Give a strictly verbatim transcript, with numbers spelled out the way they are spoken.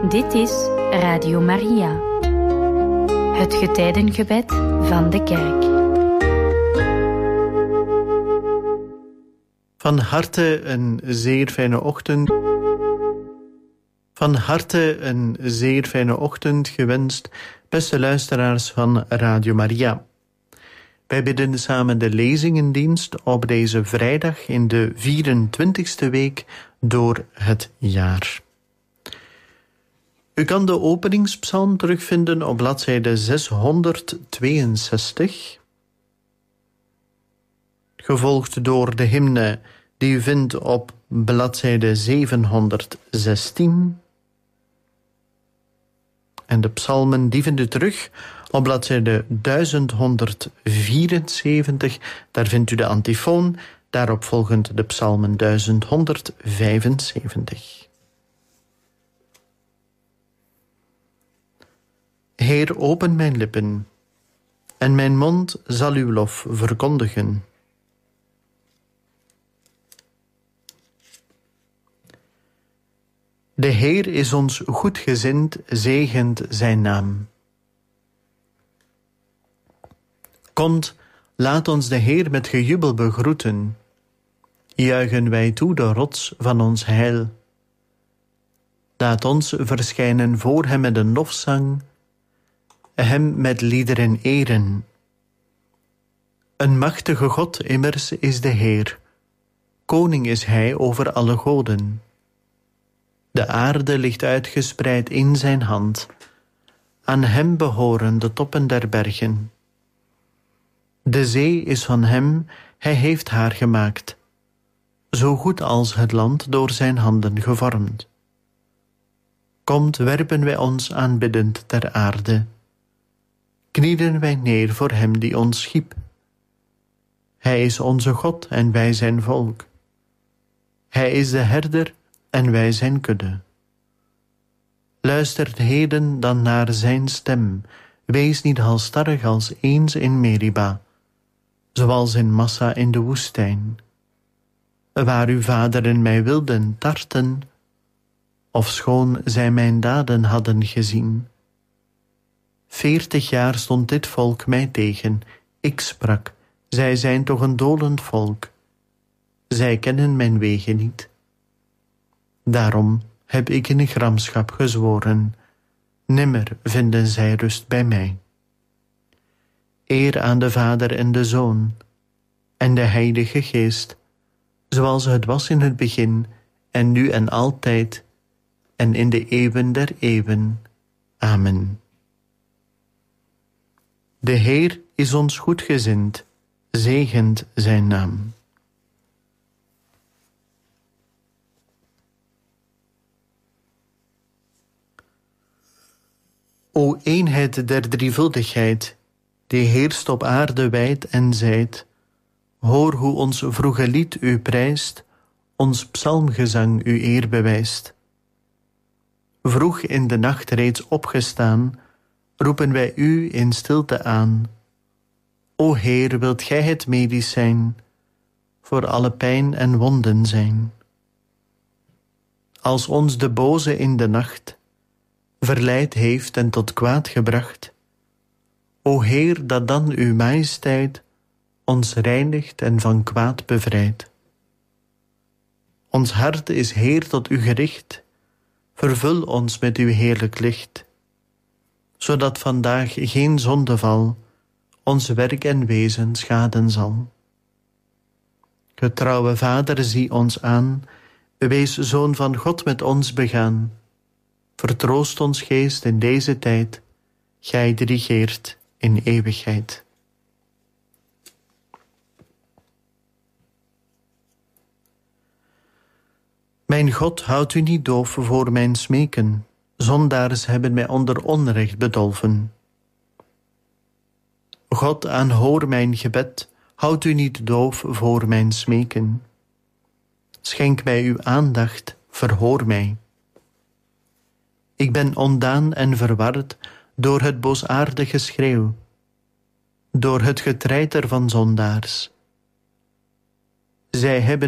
Dit is Radio Maria, het getijdengebed van de kerk. Van harte een zeer fijne ochtend. Van harte een zeer fijne ochtend gewenst, beste luisteraars van Radio Maria. Wij bidden samen de lezingendienst op deze vrijdag in de vierentwintigste week door het jaar. U kan de openingspsalm terugvinden op bladzijde zeshonderdtweeënzestig, gevolgd door de hymne die u vindt op bladzijde zevenhonderdzestien. En de psalmen die vindt u terug op bladzijde duizend honderdvierenzeventig. Daar vindt u de antifoon, daarop volgend de psalmen duizend honderdvijfenzeventig. Heer, open mijn lippen, en mijn mond zal uw lof verkondigen. De Heer is ons goedgezind, zegent zijn naam. Komt, laat ons de Heer met gejubel begroeten. Juichen wij toe de rots van ons heil. Laat ons verschijnen voor hem met een lofzang, hem met liederen eren. Een machtige God immers is de Heer, koning is hij over alle goden. De aarde ligt uitgespreid in zijn hand, aan hem behoren de toppen der bergen. De zee is van hem, hij heeft haar gemaakt, zo goed als het land door zijn handen gevormd. Komt, werpen wij ons aanbiddend ter aarde, knielen wij neer voor hem die ons schiep. Hij is onze God en wij zijn volk. Hij is de herder en wij zijn kudde. Luistert heden dan naar zijn stem, wees niet halstarrig als eens in Meriba, zoals in Massa in de woestijn, waar uw vaderen mij wilden tarten, ofschoon zij mijn daden hadden gezien. Veertig jaar stond dit volk mij tegen, ik sprak, zij zijn toch een dolend volk. Zij kennen mijn wegen niet. Daarom heb ik in gramschap gezworen, nimmer vinden zij rust bij mij. Eer aan de Vader en de Zoon en de Heilige Geest, zoals het was in het begin en nu en altijd en in de eeuwen der eeuwen. Amen. De Heer is ons goedgezind, zegent zijn naam. O eenheid der drievuldigheid, die heerst op aarde wijd en zijd, hoor hoe ons vroege lied u prijst, ons psalmgezang u eer bewijst. Vroeg in de nacht reeds opgestaan, roepen wij u in stilte aan. O Heer, wilt gij het medicijn voor alle pijn en wonden zijn? Als ons de boze in de nacht verleid heeft en tot kwaad gebracht, o Heer, dat dan uw majesteit ons reinigt en van kwaad bevrijdt. Ons hart is Heer tot u gericht, vervul ons met uw heerlijk licht, zodat vandaag geen zondeval ons werk en wezen schaden zal. Getrouwe Vader, zie ons aan, wees Zoon van God met ons begaan. Vertroost ons geest in deze tijd, gij die regeert in eeuwigheid. Mijn God, houd u niet doof voor mijn smeken, zondaars hebben mij onder onrecht bedolven. God, aanhoor mijn gebed, houd u niet doof voor mijn smeken. Schenk mij uw aandacht, verhoor mij. Ik ben ontdaan en verward door het boosaardige schreeuw, door het getreiter van zondaars. Zij hebben